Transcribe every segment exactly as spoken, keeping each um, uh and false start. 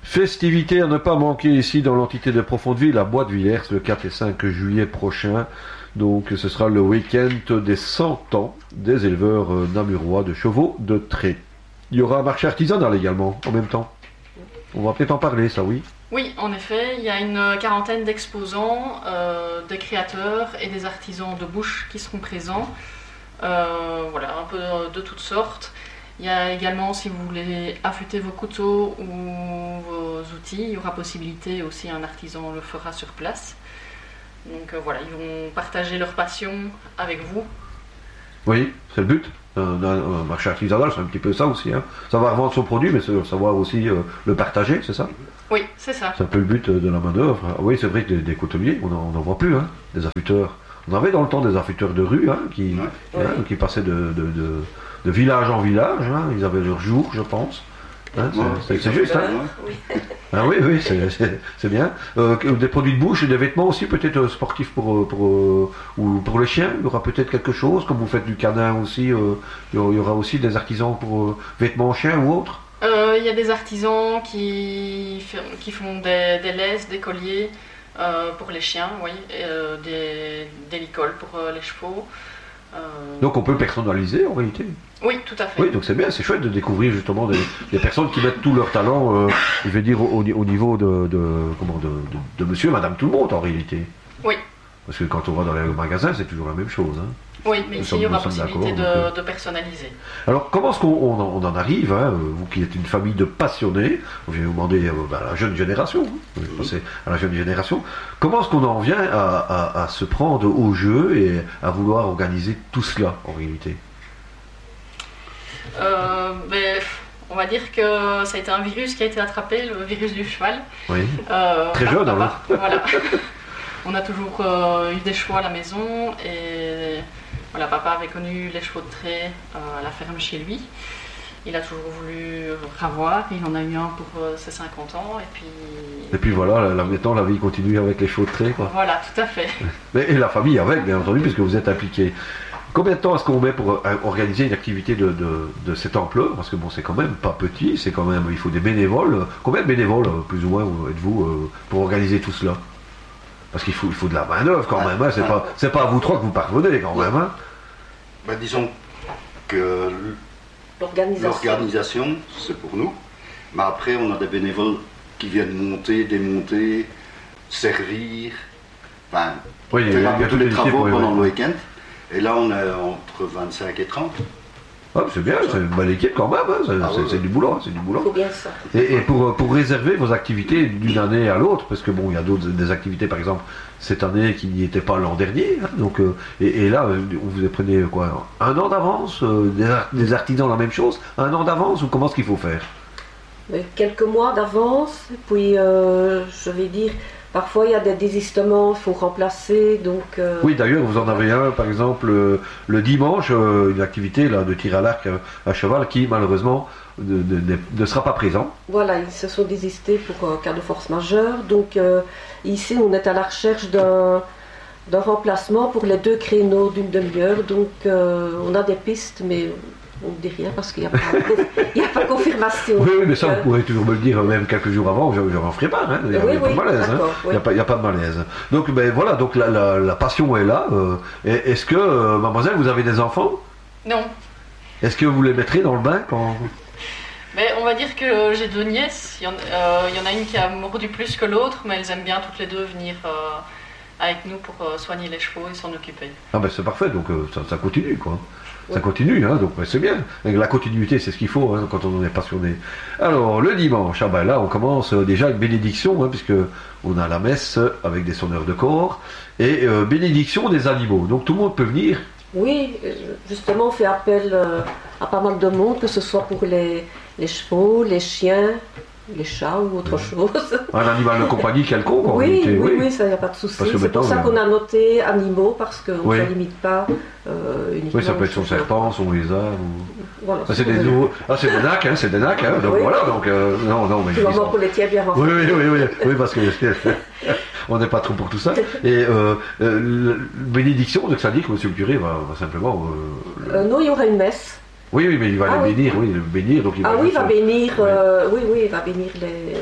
Festivités à ne pas manquer ici dans l'entité de Profondeville, à Bois de Villers, le quatre et cinq juillet prochain. Donc ce sera le week-end des cent ans des éleveurs namurois de chevaux de trait. Il y aura un marché artisanal également, en même temps. On va peut-être en parler, ça, oui. Oui, en effet, il y a une quarantaine d'exposants, euh, des créateurs et des artisans de bouche qui seront présents. Euh, voilà, un peu de toutes sortes. Il y a également, si vous voulez affûter vos couteaux ou vos outils, il y aura possibilité aussi, un artisan le fera sur place. Donc euh, voilà, ils vont partager leur passion avec vous. Oui, c'est le but. Un, un, un marché artisanal, c'est un petit peu ça aussi. Hein. Savoir vendre son produit, mais savoir aussi euh, le partager, c'est ça? Oui, c'est ça. C'est un peu le but de la main-d'œuvre. Oui, c'est vrai que des, des couteliers, on n'en voit plus, hein, des affûteurs. On avait dans le temps des affûteurs de rue hein, qui, ouais. hein, qui passaient de, de, de, de village en village. Hein. Ils avaient leur jour, je pense. Hein, c'est ouais, juste, hein oui. Ah oui, oui, c'est bien. Euh, des produits de bouche et des vêtements aussi, peut-être sportifs pour, pour, euh, ou pour les chiens. Il y aura peut-être quelque chose, comme vous faites du canin aussi. Euh, il y aura aussi des artisans pour euh, vêtements chiens ou autres. Euh, il y a des artisans qui, qui font des, des laisses, des colliers euh, pour les chiens, oui, et, euh, des, des licoles pour euh, les chevaux. Euh... Donc on peut personnaliser en réalité. Oui, tout à fait. Oui, donc c'est bien, c'est chouette de découvrir justement des, des personnes qui mettent tout leur talent, euh, je vais dire, au, au niveau de, de, comment, de, de, de monsieur, madame, tout le monde en réalité. Oui. Parce que quand on va dans les magasins, c'est toujours la même chose. Hein. Oui, mais ici, il y aura possibilité de, euh... de personnaliser. Alors, comment est-ce qu'on on, on en arrive, hein, vous qui êtes une famille de passionnés, je vais vous demander euh, à la jeune génération, hein, je vais passer à la jeune génération, comment est-ce qu'on en vient à, à, à se prendre au jeu et à vouloir organiser tout cela, en réalité? euh, ben, On va dire que ça a été un virus qui a été attrapé, le virus du cheval. Oui, euh, très jeune, hein. Voilà. On a toujours euh, eu des chevaux à la maison et voilà, papa avait connu les chevaux de trait euh, à la ferme chez lui. Il a toujours voulu avoir, il en a eu un pour euh, ses cinquante ans et puis... Et puis voilà, là, maintenant la vie continue avec les chevaux de trait, quoi. Voilà, tout à fait. Et la famille avec, bien entendu, puisque vous êtes impliqués. Combien de temps est-ce qu'on met pour organiser une activité de, de, de cette ampleur? Parce que bon, c'est quand même pas petit, c'est quand même, il faut des bénévoles. Combien de bénévoles, plus ou moins, êtes-vous euh, pour organiser tout cela? Parce qu'il faut, il faut de la main-d'œuvre quand même, hein. C'est pas, c'est pas à vous trois que vous parvenez quand même. Hein. Ben, disons que l'organisation, c'est pour nous. Mais après, on a des bénévoles qui viennent monter, démonter, servir, enfin, oui, il y a, faire il y a tous les travaux oui, pendant oui. le week-end. Et là, on est entre vingt-cinq et trente. Ah, c'est bien, c'est une bonne équipe quand même, hein. C'est ah, oui, oui. du boulot, c'est du boulot. Faut bien ça. Et, et pour, pour réserver vos activités d'une année à l'autre, parce que bon, il y a d'autres des activités, par exemple, cette année qui n'y étaient pas l'an dernier, hein, donc, euh, et, et là, vous prenez quoi, un an d'avance, euh, des, des artisans la même chose, un an d'avance, ou comment est-ce qu'il faut faire? Mais quelques mois d'avance, puis euh, je vais dire, parfois il y a des désistements, il faut remplacer, donc... Euh... Oui, d'ailleurs, vous en avez un, par exemple, euh, le dimanche, euh, une activité là, de tir à l'arc à, à cheval qui, malheureusement, ne, ne, ne sera pas présent. Voilà, ils se sont désistés pour un cas de force majeure, donc euh, ici on est à la recherche d'un d'un remplacement pour les deux créneaux d'une demi-heure, donc euh, on a des pistes, mais... On ne dit rien parce qu'il n'y a, a pas de confirmation. Oui, oui, mais ça, vous pourrez toujours me le dire même quelques jours avant, je n'en ferai pas. Hein. Il n'y a, oui, a, oui, pas de malaise. Hein. Oui. Il n'y a, a pas de malaise. Donc, ben, voilà, donc la, la, la passion est là. Euh, Est-ce que, euh, mademoiselle, vous avez des enfants? Non. Est-ce que vous les mettrez dans le bain quand... Mais on va dire que j'ai deux nièces. Il y, en, euh, il y en a une qui a mordu plus que l'autre, mais elles aiment bien toutes les deux venir euh, avec nous pour euh, soigner les chevaux et s'en occuper. Ah ben c'est parfait, donc euh, ça, ça continue, quoi. Ça continue, hein, donc c'est bien. La continuité, c'est ce qu'il faut hein, quand on en est passionné. Alors, le dimanche, ah ben là, on commence euh, déjà une bénédiction, hein, puisque on a la messe avec des sonneurs de corps, et euh, bénédiction des animaux. Donc tout le monde peut venir. Oui, justement, on fait appel euh, à pas mal de monde, que ce soit pour les, les chevaux, les chiens, les chats ou autre chose. Un animal de compagnie quelconque, en oui, réalité. Oui, oui, ça, il n'y a pas de souci. C'est maintenant, pour ça qu'on a noté animaux, parce qu'on ne oui. se limite pas euh, uniquement... Oui, ça peut être son serpent, son lézard... Ou... Voilà, ah, c'est des, nouveaux... ah, c'est des nacs, hein, c'est des nacs, hein, donc oui. Voilà, donc... Euh, non, non, mais... C'est vraiment pour les tiens bien renforcés. Oui, oui, oui, oui, oui, parce que... on n'est pas trop pour tout ça. Et euh, euh, bénédiction, donc ça dit que monsieur le curé va, va simplement... Euh, euh, non, il y aura une messe. Oui, oui, mais il va ah, les oui. bénir, oui, le bénir, donc il va... Ah oui, il va bénir, euh, oui, oui, il va bénir les,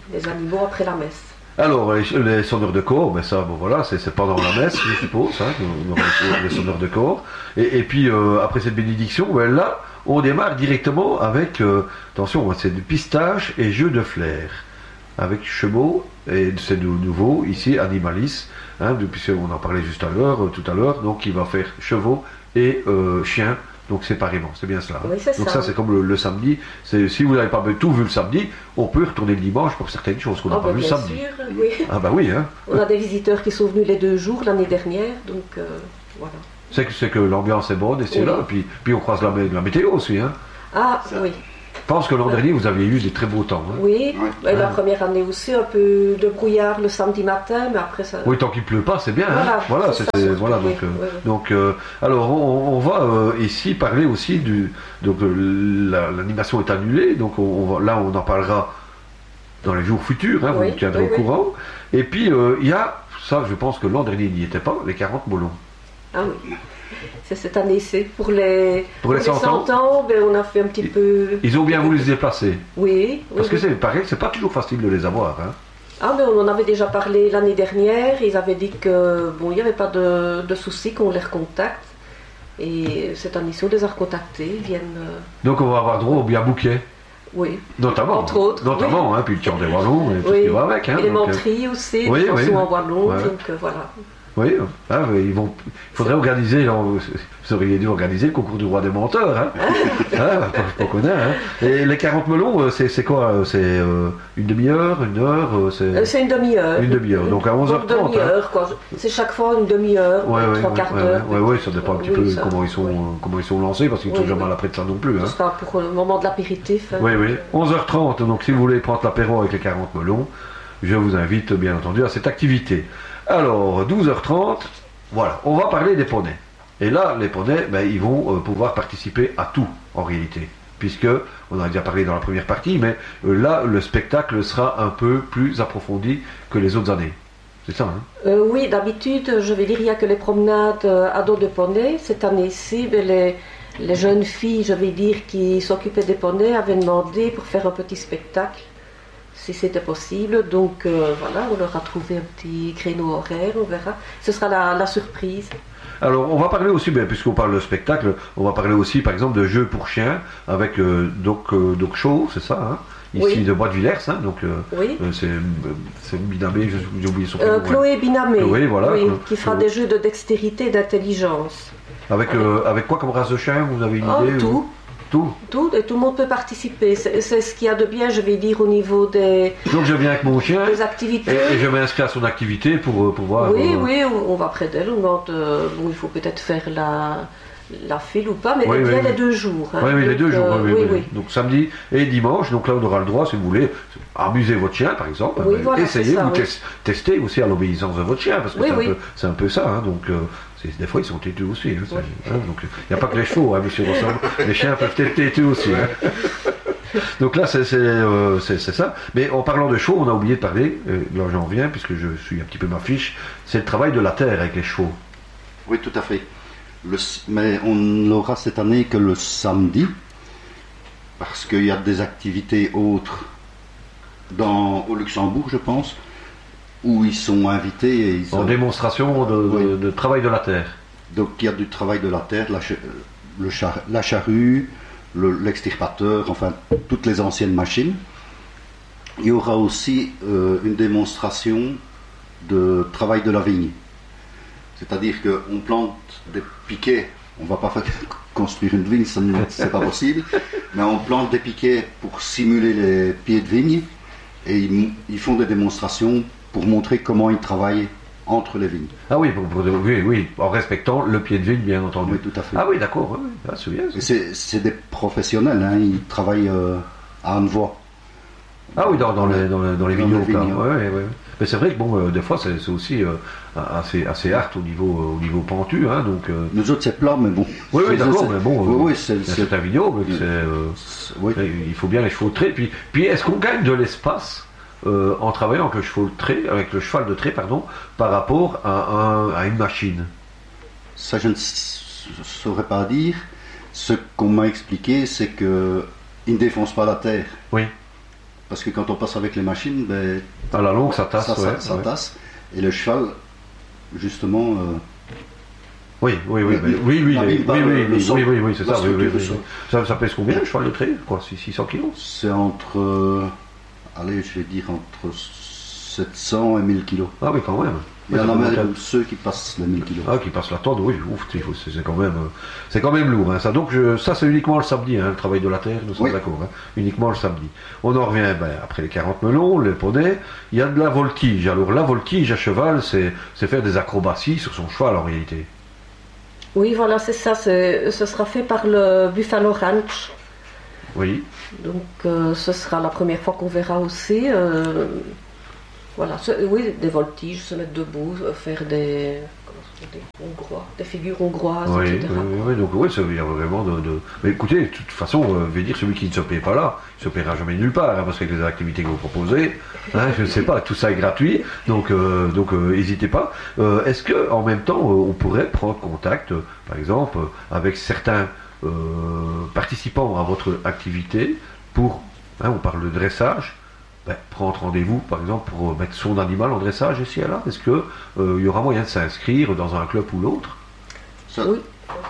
les animaux après la messe. Alors, les, les sonneurs de corps, ben ça, bon voilà, c'est, c'est pendant la messe, je suppose, hein, on aura les, les sonneurs de corps. Et, et puis, euh, après cette bénédiction, ben là, on démarre directement avec, euh, attention, c'est du pistache et jeu de flair. Avec chevaux, et c'est de nouveau, ici, animalis, hein, puisqu'on en parlait juste à l'heure, euh, tout à l'heure, donc il va faire chevaux et euh, chiens. Donc séparément, c'est bien cela. Hein. Oui, c'est Donc ça, ça, c'est comme le, le samedi. C'est, si vous n'avez pas tout vu le samedi, on peut retourner le dimanche pour certaines choses qu'on n'a Oh, pas ben, vu le bien samedi. sûr, oui. Ah bah oui, hein. On a des visiteurs qui sont venus les deux jours l'année dernière, donc euh, voilà. C'est que, c'est que l'ambiance est bonne et c'est Oui. là. Et puis, puis on croise la, mé- la météo aussi. Hein. Ah Ça. oui, Je pense que l'an dernier, vous aviez eu des très beaux temps. Hein. oui. Ouais. Et la Ouais. première année aussi, un peu de brouillard le samedi matin, mais après ça... Oui, tant qu'il pleut pas, c'est bien. Voilà, hein. Voilà, c'est c'est, ça, c'est- surtout, voilà, oui, donc, euh, oui, oui. donc euh, alors on, on va euh, ici parler aussi du. Donc euh, la- l'animation est annulée, donc on, on va- là on en parlera dans les jours futurs, hein, vous Oui, nous tiendrez oui, au oui. courant. Et puis euh, il y a, ça je pense que l'an dernier il n'y était pas, les quarante molons. Ah oui, c'est cette année-ci. Pour les, Pour les cent ans, ans, ben, on a fait un petit peu... ils ont bien voulu se déplacer. Oui, oui, Parce que oui. c'est pareil, c'est pas toujours facile de les avoir. Hein. Ah, mais on en avait déjà parlé l'année dernière. Ils avaient dit que bon, il n'y avait pas de, de souci qu'on les recontacte. Et cette année-ci, on les a recontactés. Ils viennent. euh, Donc on va avoir droit au bien bouquet. oui. Notamment. Entre autres, Notamment, hein, puis le tiers des wallons et tout ce Oui. qui va avec. Hein, Et les donc, euh, menteries aussi, oui, les chansons oui. en wallon. Ouais. Donc euh, voilà. Oui, ah, mais ils vont. Il faudrait organiser. là, Vous auriez dû organiser le concours du roi des menteurs. Hein. Ah, pas, pas qu'on a, hein. Et les quarante melons, euh, c'est, c'est quoi euh, C'est euh, une demi-heure, une heure euh, c'est... Euh, c'est une demi-heure. Une demi-heure, donc à onze heures Une trente. Hein. demi-heure, quoi. C'est chaque fois une demi-heure, Ouais, ouais, trois ouais, quarts ouais, d'heure. ouais, ouais, ça dépend un petit Oui, peu ça, comment ils sont, oui. euh, comment ils sont lancés, parce qu'ils ne sont Oui, jamais oui. à l'après de ça non plus. Hein. Ce sera pour le moment de l'apéritif. hein. Oui, oui. onze heures trente, donc si vous voulez prendre l'apéro avec les quarante melons, je vous invite bien entendu à cette activité. Alors, douze heures trente, voilà, on va parler des poneys. Et là, les poneys, ben, ils vont euh, pouvoir participer à tout, en réalité. Puisque, on en a déjà parlé dans la première partie, mais euh, là, le spectacle sera un peu plus approfondi que les autres années. C'est ça, hein? Euh, oui, d'habitude, je vais dire, il n'y a que les promenades euh, à dos de poney. Cette année-ci, ben, les, les jeunes filles, je vais dire, qui s'occupaient des poneys avaient demandé pour faire un petit spectacle, si c'était possible. Donc euh, voilà, on leur a trouvé un petit créneau horaire, on verra. Ce sera la, la surprise. Alors, on va parler aussi, ben, puisqu'on parle de spectacle, on va parler aussi, par exemple, de jeux pour chiens, avec euh, Doc, euh, Doc Show, c'est ça, hein? Ici, Oui. de Bois-de-Villers, hein, donc euh, Oui. euh, c'est, euh, c'est Binamé, je- j'ai oublié son prénom. Euh, ouais. Chloé Binamé, Chloé, voilà, oui, Chloé. qui fera Chloé. des jeux de dextérité et d'intelligence. Avec, euh, avec quoi comme race de chien, vous avez une Oh, idée? tout. ou- Tout. Tout, et tout le monde peut participer. C'est c'est ce qu'il y a de bien, je vais dire, au niveau des, Donc je viens avec mon chien des activités. et, et je m'inscris à son activité pour euh, pouvoir... Oui, euh, oui, on on va près d'elle. On demande, euh, bon, il faut peut-être faire la, la file ou pas, mais Oui, elle oui, vient oui. les deux jours. hein. Oui, oui, les Donc, deux jours. euh, oui, oui, oui, oui. Donc samedi et dimanche, donc là on aura le droit, si vous voulez, amuser votre chien par exemple. Oui, hein, voilà, essayez, c'est ça, vous oui. tes- testez aussi à l'obéissance de votre chien, parce que Oui, c'est, oui. un peu, c'est un peu ça. hein, donc euh, c'est- des fois ils sont têteux aussi. hein, c'est- Oui. hein, donc il n'y a pas que les chevaux, hein, monsieur Rosson. Les chiens peuvent être têteux aussi. hein. Donc là c'est, c'est, euh, c'est- c'est ça. Mais en parlant de chevaux, on a oublié de parler, euh, là j'en viens, puisque je suis un petit peu ma fiche, c'est le travail de la terre avec les chevaux. Oui, tout à fait. Le s- mais on n'aura cette année que le samedi, parce qu'il y a des activités autres dans, au Luxembourg, je pense, où ils sont invités. Et ils En ont- démonstration de, de- Oui. de travail de la terre. Donc il y a du travail de la terre, la, cha- le char- la charrue, le- l'extirpateur, enfin toutes les anciennes machines. Il y aura aussi euh, une démonstration de travail de la vigne. C'est-à-dire qu'on plante des piquets, on ne va pas faire construire une vigne, ça ne- c'est pas possible, mais on plante des piquets pour simuler les pieds de vigne et ils, ils font des démonstrations pour montrer comment ils travaillent entre les vignes. Ah oui, pour- pour- oui, oui, en respectant le pied de vigne, bien entendu. Oui, tout à fait. Ah oui, d'accord, oui, oui. Ah, c'est bien. ça. Et c'est, c'est des professionnels, hein, ils travaillent euh, à Annevoie. Ah oui, dans, dans les, dans les, dans les Dans vignobles. les là. vignobles. Ouais, ouais, ouais. Mais c'est vrai que bon, euh, des fois, c'est, c'est aussi euh, assez, assez hard au niveau, euh, au niveau pentu. Hein, donc, euh, Nous autres, c'est plat, mais bon. oui, oui, Les d'accord, autres, mais bon, oui, euh, oui, c'est, c'est, c'est- un vignoble, c'est, euh, c'est- oui. il faut bien les chevaux de trait. Puis, puis est-ce qu'on gagne de l'espace euh, en travaillant avec le cheval de trait, avec le cheval de trait, pardon, par rapport à, un- à une machine? Ça, je ne s- saurais pas dire. Ce qu'on m'a expliqué, c'est que ils ne défoncent pas la terre. Oui. parce que quand on passe avec les machines, ben, À la longue, ça tasse. ça, ça- ouais, ça ouais. tasse. Et le cheval, justement, euh, Oui, oui, oui, Le- oui, oui, oui, n'abîme oui, pas oui, le- oui, le oui, sol, oui, oui, oui, c'est la ça, oui, oui, structure oui, du sol. oui. Ça, ça pèse combien, le cheval de trait? Quoi, six cents kilos? c'est entre, euh, allez, je vais dire entre sept cents et mille kilos. Ah oui, quand même. Il y Ouais, en ça a peut même monter. ceux qui passent les mille kilos. Ah, qui passe la tonne, oui, ouf, il faut- c'est c'est quand même, euh, c'est quand même lourd. Hein, ça. Donc je- ça, c'est uniquement le samedi, hein, le travail de la terre, nous sommes Oui. d'accord. Hein, uniquement le samedi. On en revient ben, après les quarante melons, les poneys. Il y a de la voltige. Alors la voltige à cheval, c'est c'est faire des acrobaties sur son cheval en réalité. Oui, voilà, c'est ça. c'est- Ce sera fait par le Buffalo Ranch. Oui. Donc, euh, ce sera la première fois qu'on verra aussi. euh, voilà, ce- oui, des voltiges, se mettre debout, euh, faire des, comment ça s'appelle, des hongrois, des figures hongroises, Oui, et oui, cetera. oui, oui, donc oui, ça veut dire vraiment de, de- Mais écoutez, de toute façon, euh, je vais dire, celui qui ne se paie pas là, il se paiera jamais nulle part, hein, parce qu'avec les activités que vous proposez, hein, je ne sais pas, tout ça est gratuit, donc euh, donc euh, n'hésitez pas. Euh, Est-ce que en même temps, euh, on pourrait prendre contact, euh, par exemple, euh, avec certains euh, participants à votre activité pour, hein, on parle de dressage. Ben, prendre rendez-vous, par exemple, pour mettre son animal en dressage ici et là. Est-ce qu'il euh, y aura moyen de s'inscrire dans un club ou l'autre? Ça, Oui.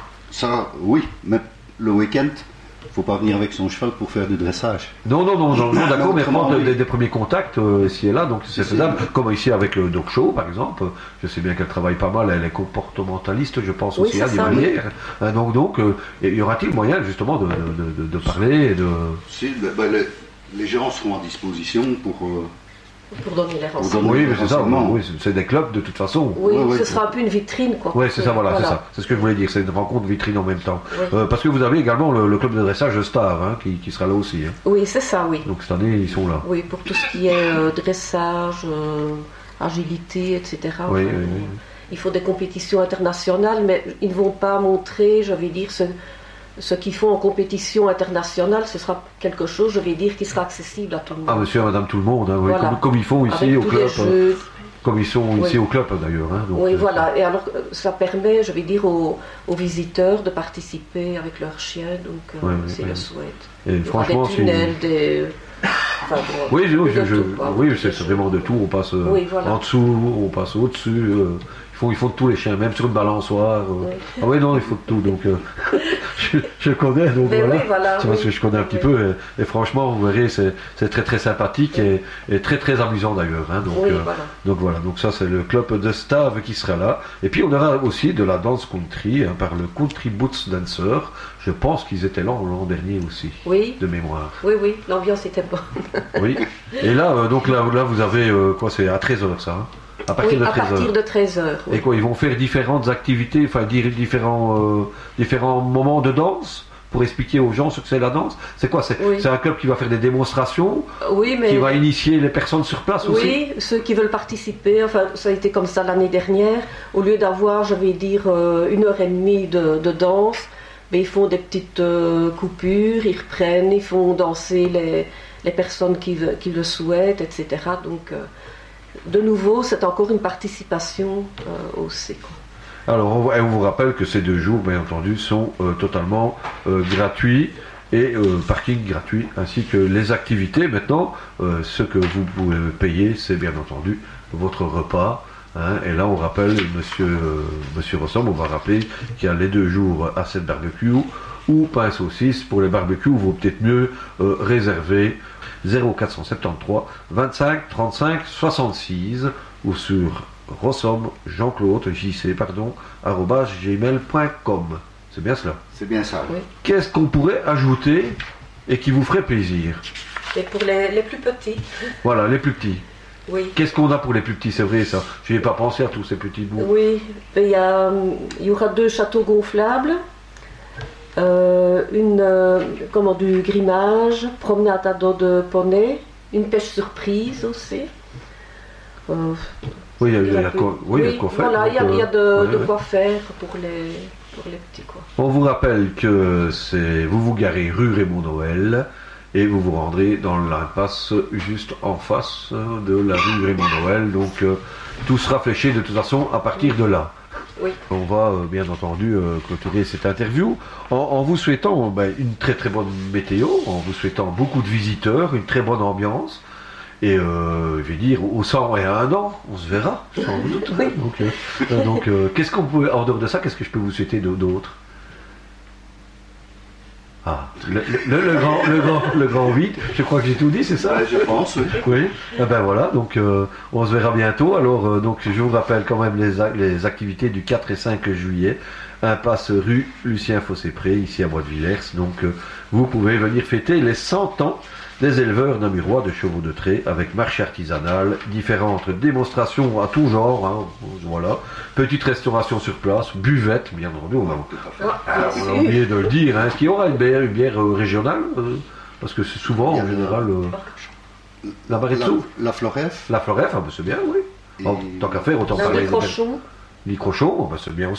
ça, oui, mais le week-end, il faut pas venir avec son cheval pour faire du dressage. Non, non, non, non, non, d'accord, mais Autrement, prendre oui. des, des premiers contacts euh, ici et là, donc c'est Si, faisable. si. Comme ici avec le Dog Show, par exemple. Je sais bien qu'elle travaille pas mal, elle est comportementaliste, je pense Oui, aussi, c'est à des ça, oui. manières. Hein, donc, donc euh, y aura-t-il moyen justement de, de, de- de parler et de... Si, ben, ben, les, les gens seront à disposition pour. euh, Pour donner les Pour renseignements. donner- Oui, mais c'est ça, renseignements. oui, c'est- c'est des clubs de toute façon. Oui, Ouais, ouais, ce c'est- sera un peu une vitrine, quoi. Oui, c'est ça, voilà, c'est Voilà. ça. C'est ce que je voulais dire, c'est une rencontre vitrine en même temps. Oui. Euh, parce que vous avez également le, le club de dressage de Star, hein, qui, qui sera là aussi. Hein. Oui, c'est ça, oui. Donc cette année, ils sont là. Oui, pour tout ce qui est euh, dressage, euh, agilité, et cetera. Oui, Enfin, oui, oui. Il faut des compétitions internationales, mais ils ne vont pas montrer, je vais dire, ce, ce qu'ils font en compétition internationale. Ce sera quelque chose, je vais dire, qui sera accessible à tout le monde. Ah, monsieur et madame tout le monde, hein, oui, Voilà. comme, comme ils font ici Avec au tous club. les jeux. Comme ils sont ici Oui. au club d'ailleurs. Hein, donc, Oui, euh, voilà. Et alors, euh, ça permet, je vais dire, aux, aux visiteurs de participer avec leurs chiens, donc euh, Oui, oui, s'ils oui. le souhaitent. Et Il y aura franchement, des si- tunnels, des... Enfin, bon, Oui, je- je- de je- tout, quoi. oui, c'est c'est vraiment de tout. On passe euh, Oui, voilà. en dessous, on passe au-dessus. euh, ils, font, ils font de tous les chiens, même sur une balançoire. euh. Oui. Ah oui, non, il faut de tout. Donc, euh, je, je connais, donc Mais voilà. oui, voilà, C'est parce oui. que je connais un petit Oui. peu. Et, et franchement, vous verrez, c'est c'est très très sympathique et, et très très amusant d'ailleurs. Hein, donc, Oui, euh, voilà. donc voilà, donc ça c'est le club de Stave qui sera là. Et puis on aura aussi de la danse country hein, par le Country Boots Dancer. Je pense qu'ils étaient là l'an dernier aussi, Oui, de mémoire. oui, oui, l'ambiance était bonne. Oui. Et là, euh, donc là, là vous avez euh, quoi, c'est à treize heures ça hein À partir Oui, de à treize heures. partir de treize heures. Et quoi, ils vont faire différentes activités, enfin dire différents, euh, différents moments de danse pour expliquer aux gens ce que c'est la danse. C'est quoi? C'est Oui. c'est un club qui va faire des démonstrations, Oui, mais... qui va initier les personnes sur place aussi. Oui, ceux qui veulent participer, enfin ça a été comme ça l'année dernière, au lieu d'avoir, je vais dire, euh, une heure et demie de, de danse, mais ils font des petites euh, coupures, ils reprennent, ils font danser les, les personnes qui, ve- qui le souhaitent, et cetera. Donc, euh, de nouveau, c'est encore une participation euh, aussi, quoi. Alors, on, et on vous rappelle que ces deux jours, bien entendu, sont euh, totalement euh, gratuits et euh, parking gratuit, ainsi que les activités. Maintenant, euh, ce que vous pouvez payer, c'est bien entendu votre repas. Hein, et là, on rappelle, monsieur, euh, monsieur Rossom, on va rappeler qu'il y a les deux jours à cette barbecue ou pain saucisse. Pour les barbecues, il vaut peut-être mieux euh, réserver zéro quatre cent soixante-treize vingt-cinq trente-cinq soixante-six ou sur Rossom, Jean-Claude, J C, pardon, arobase gmail point com. C'est bien cela. C'est bien ça. Oui. Qu'est-ce qu'on pourrait ajouter et qui vous ferait plaisir? Et pour les, les plus petits, Voilà, les plus petits. oui. Qu'est-ce qu'on a pour les plus petits? C'est vrai ça. Je n'y ai pas pensé à tous ces petits bouts. Oui, mais il y, a, il y aura deux châteaux gonflables, euh, une, euh, comment, du grimage, promenade à dos de poney, une pêche surprise aussi. Euh, Oui, il y a, il y a il y a de quoi, oui, il y a de quoi faire. Voilà, il y a, donc, il y a euh, de, ouais, de ouais. quoi faire pour les, pour les petits, quoi. On vous rappelle que c'est vous vous garez rue Raymond Noël et vous vous rendrez dans l'impasse juste en face de la rue Raymond Noël. Donc euh, tout sera fléché de toute façon à partir de là. Oui. On va euh, bien entendu euh, clôturer cette interview en, en vous souhaitant ben, une très très bonne météo, en vous souhaitant beaucoup de visiteurs, une très bonne ambiance. Et euh, je vais dire, au cent et un an, on se verra, sans doute. Oui. Donc, euh, donc euh, qu'est-ce qu'on peut, en dehors de ça, qu'est-ce que je peux vous souhaiter d'autre? Ah, le, le, le, grand, le, grand, le grand vide, je crois que j'ai tout dit, c'est ça? Ouais, je pense, oui. Oui, eh ben voilà, donc euh, on se verra bientôt. Alors, euh, donc, je vous rappelle quand même les, a- les activités du quatre et cinq juillet. Impasse rue Lucien Fossé-Pré, ici à Bois-de-Villers. Donc, euh, vous pouvez venir fêter les cent ans des éleveurs namurois de chevaux de trait avec marché artisanale, différentes démonstrations à tout genre, hein, voilà, petite restauration sur place, buvette, bien entendu, on a, Ah, on a oublié de le dire, hein. Est-ce qu'il y aura une bière, une bière euh, régionale euh, parce que c'est souvent, Il y a en le- général, euh, la La, Barretzou, la Floref. la Floref, ah, ben, c'est bien, oui. Et- Oh, tant qu'à faire, autant La parler rue des Crochon. Microchon, oh, ben, c'est bien aussi.